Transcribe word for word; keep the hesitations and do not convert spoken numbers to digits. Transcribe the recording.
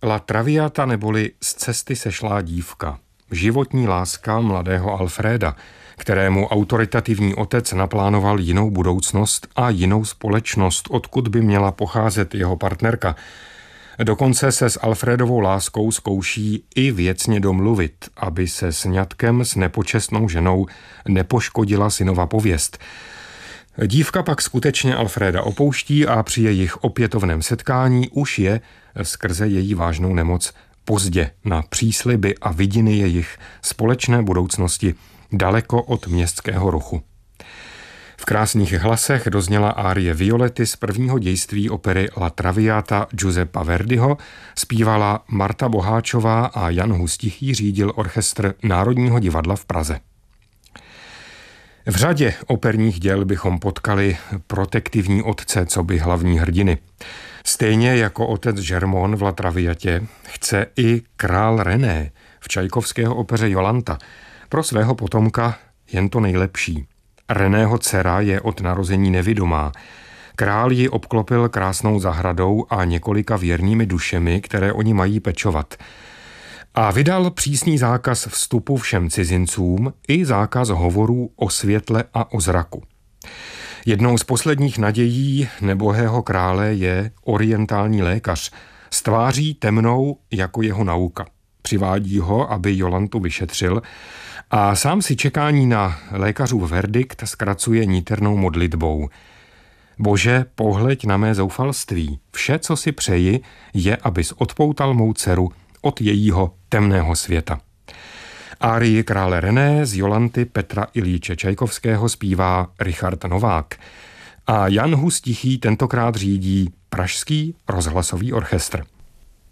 La Traviata neboli Z cesty sešlá dívka. Životní láska mladého Alfréda, kterému autoritativní otec naplánoval jinou budoucnost a jinou společnost, odkud by měla pocházet jeho partnerka. Dokonce se s Alfredovou láskou zkouší i věcně domluvit, aby se sňatkem s nepočestnou ženou nepoškodila synova pověst. Dívka pak skutečně Alfreda opouští a při jejich opětovném setkání už je, skrze její vážnou nemoc, pozdě na přísliby a vidiny jejich společné budoucnosti daleko od městského ruchu. V krásných hlasech dozněla árie Violety z prvního dějství opery La Traviata Giuseppa Verdiho, zpívala Marta Boháčová a Jan Hus Tichý řídil orchestr Národního divadla v Praze. V řadě operních děl bychom potkali protektivní otce coby hlavní hrdiny. Stejně jako otec Žermon v La Traviatě chce i král René v Čajkovského opeře Jolanta pro svého potomka jen to nejlepší. Reného dcera je od narození nevidomá. Král ji obklopil krásnou zahradou a několika věrnými dušemi, které oni mají pečovat. A vydal přísný zákaz vstupu všem cizincům i zákaz hovorů o světle a o zraku. Jednou z posledních nadějí nebohého krále je orientální lékař s tváří temnou jako jeho nauka. Přivádí ho, aby Jolantu vyšetřil a sám si čekání na lékařův verdikt zkracuje níternou modlitbou. Bože, pohleď na mé zoufalství. Vše, co si přeji, je, abys odpoutal mou dceru od jejího temného světa. Árii krále René z Jolanty Petra Iljiče Čajkovského zpívá Richard Novák a Jan Hus Tichý tentokrát řídí Pražský rozhlasový orchestr.